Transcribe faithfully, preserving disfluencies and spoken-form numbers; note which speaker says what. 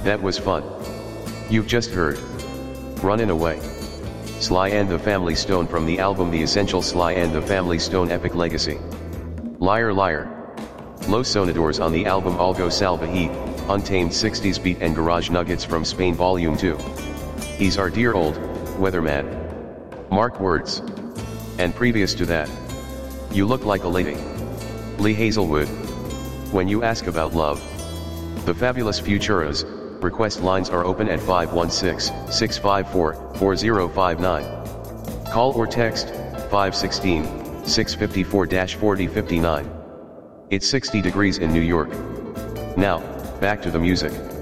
Speaker 1: That was fun. You've just heard Runnin' Away. Sly and the Family Stone from the album The Essential Sly and the Family Stone Epic Legacy. Liar Liar. Los Sonadores on the album Algo Salvaje, Untamed sixties Beat and Garage Nuggets from Spain Volume two. He's Our Dear Old Weatherman. Mark Words. And previous to that, You Look Like a Lady. Lee Hazelwood. When you ask about love. The Fabulous Futuras. Request lines are open at five one six, six five four, four zero five nine. Call or text, five one six, six five four, four zero five nine. It's sixty degrees in New York. Now, back to the music.